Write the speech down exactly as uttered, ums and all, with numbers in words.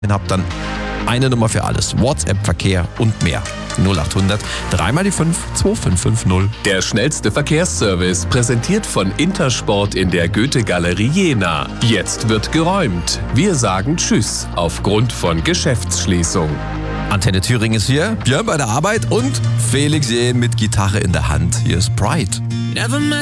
Ihr habt dann eine Nummer für alles. WhatsApp, Verkehr und mehr. null acht hundert, drei mal die fünf, zwei fünf fünf null. Der schnellste Verkehrsservice, präsentiert von Intersport in der Goethe-Galerie Jena. Jetzt wird geräumt. Wir sagen Tschüss aufgrund von Geschäftsschließung. Antenne Thüringen ist hier, Björn bei der Arbeit und Felix Jähn mit Gitarre in der Hand. Hier ist Pride.